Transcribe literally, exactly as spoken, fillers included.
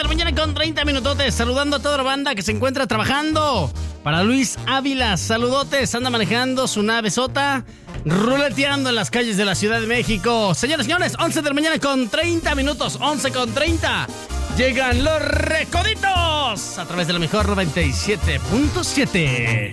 mañana con treinta minutotes. Saludando a toda la banda que se encuentra trabajando. Para Luis Ávila, saludotes. Anda manejando su nave sota, ruleteando en las calles de la Ciudad de México. Señores, señores, once de la mañana con treinta minutos. once con treinta. Llegan los Recoditos a través de la mejor noventa y siete punto siete.